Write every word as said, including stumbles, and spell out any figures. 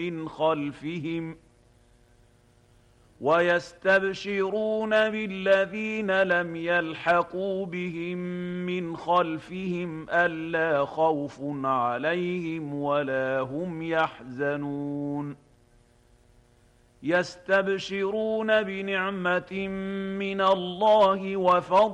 من خلفهم ويستبشرون بالذين لم يلحقوا بهم من خلفهم ألا خوف عليهم ولا هم يحزنون يستبشرون بنعمة من الله وفضل